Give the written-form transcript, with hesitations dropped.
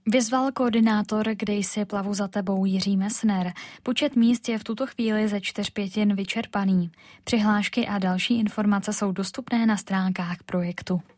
Vyzval koordinátor Kde jsi, plavu za tebou Jiří Messner. Počet míst je v tuto chvíli ze 4/5 vyčerpaný. Přihlášky a další informace jsou dostupné na stránkách projektu.